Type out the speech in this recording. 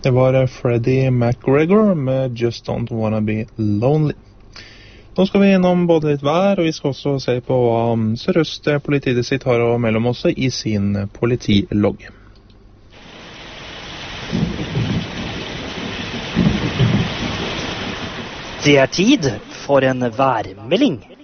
Det var Freddie McGregor med Just Don't Wanna Be Lonely. Nå skal vi innom både litt vær, og vi skal også se på hva Sør-Øst politidistrikt har å melde om også i sin politilogg. Det er tid for en værmelding.